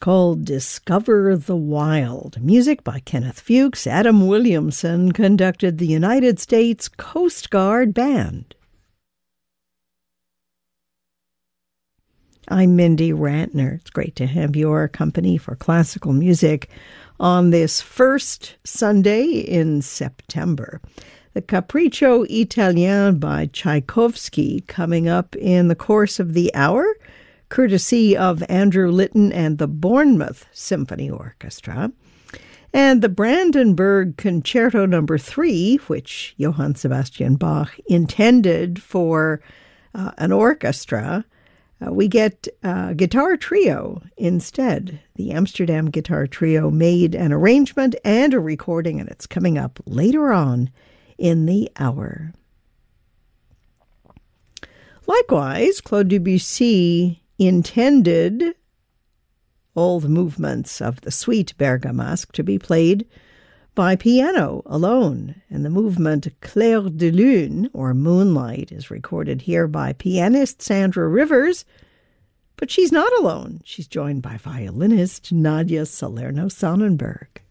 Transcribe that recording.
called Discover the Wild. Music by Kenneth Fuchs. Adam Williamson conducted the United States Coast Guard Band. I'm Mindy Rantner. It's great to have your company for classical music on this first Sunday in September. The Capriccio Italien by Tchaikovsky coming up in the course of the hour, courtesy of Andrew Litton and the Bournemouth Symphony Orchestra. And the Brandenburg Concerto No. 3, which Johann Sebastian Bach intended for an orchestra, we get a guitar trio instead. The Amsterdam Guitar Trio made an arrangement and a recording, and it's coming up later on in the hour. Likewise, Claude Debussy intended all the movements of the Suite Bergamasque to be played by piano alone, and the movement Clair de Lune, or Moonlight, is recorded here by pianist Sandra Rivers, but she's not alone. She's joined by violinist Nadia Salerno-Sonnenberg.